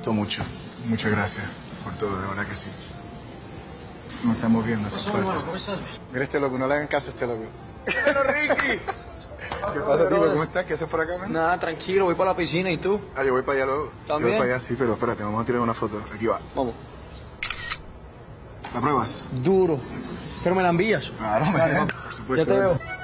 gustó mucho. Muchas gracias por todo, de verdad que sí. Nos estamos viendo, eso es fuerte. ¿Cómo estás? Mira este loco, no le hagan caso a este loco. ¡Pero Ricky! ¿Qué pasa, tío? ¿Cómo estás? ¿Qué haces por acá, man? Nada, tranquilo, voy para la piscina, ¿y tú? Ah, yo voy para allá luego. ¿También? Yo voy para allá, sí, pero espérate, vamos a tirar una foto. Aquí va. Vamos. ¿La pruebas? Duro. Pero me la envías. Claro, Dale, por supuesto. ya te veo.